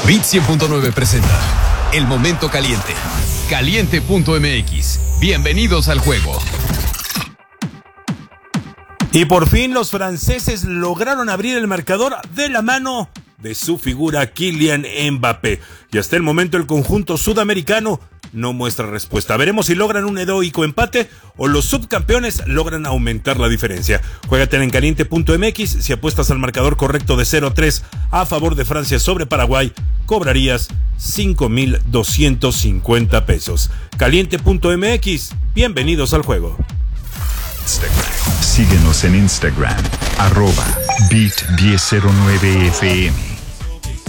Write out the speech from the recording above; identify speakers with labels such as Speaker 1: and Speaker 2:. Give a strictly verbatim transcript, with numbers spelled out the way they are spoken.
Speaker 1: Bit cien punto nueve presenta El Momento Caliente. Caliente punto m x. Bienvenidos al juego.
Speaker 2: Y por fin los franceses lograron abrir el marcador de la mano de su figura Kylian Mbappé. Y hasta el momento el conjunto sudamericano no muestra respuesta. Veremos si logran un heroico empate o los subcampeones logran aumentar la diferencia. Juégatela en caliente punto m x. Si apuestas al marcador correcto de cero a tres a favor de Francia sobre Paraguay, cobrarías cinco mil doscientos cincuenta pesos. caliente punto m x. Bienvenidos al juego.
Speaker 3: Síguenos en Instagram, arroba bit diez cero nueve f m.